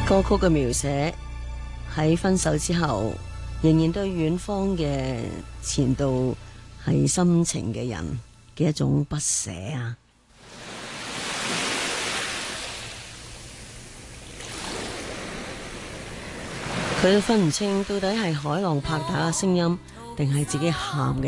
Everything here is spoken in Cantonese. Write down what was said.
歌曲嘅描寫喺分手之後，仍然對遠方嘅前度係深情嘅人嘅一種不捨啊！佢都分唔清到底係海浪拍打嘅聲音，定係自己喊嘅